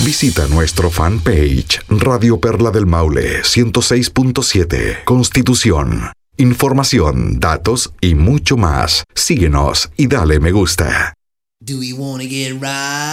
Visita nuestro fanpage Radio Perla del Maule 106.7 Constitución. Información, datos y mucho más. Síguenos y dale me gusta. Do we wanna get right?